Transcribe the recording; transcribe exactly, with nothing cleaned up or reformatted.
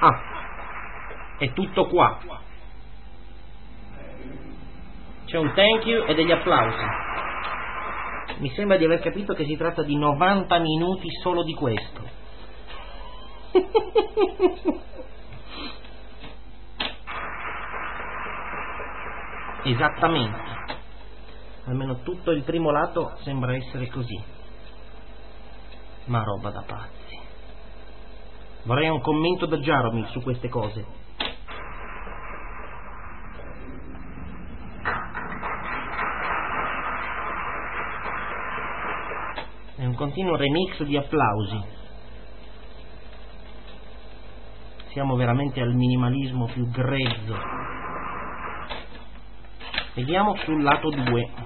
Ah, è tutto qua. C'è un thank you e degli applausi. Mi sembra di aver capito che si tratta di novanta minuti solo di questo. Esattamente. Almeno tutto il primo lato sembra essere così. Ma roba da pazzi. Vorrei un commento da Jaromir su queste cose. È un continuo remix di applausi. Siamo veramente al minimalismo più grezzo. Vediamo sul lato due.